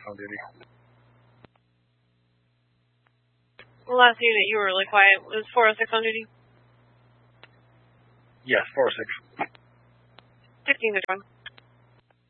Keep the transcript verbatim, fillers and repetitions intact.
on duty. The last unit, you were really quiet. Was four oh six on duty? Yes, four oh six. sixteen to one.